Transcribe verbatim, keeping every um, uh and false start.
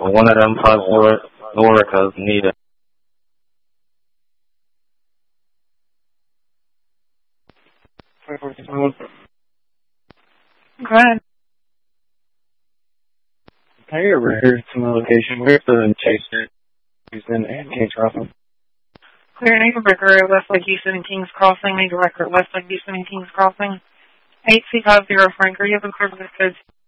one of them five Loricas need it. Go ahead. Have you ever heard some location? Where's the chaser? Houston and Kings Crossing. Clear neighborhood area, West Lake Houston and Kings Crossing. Major record, West Lake Houston and Kings Crossing. eight C five zero Frank, are you able to clear the code?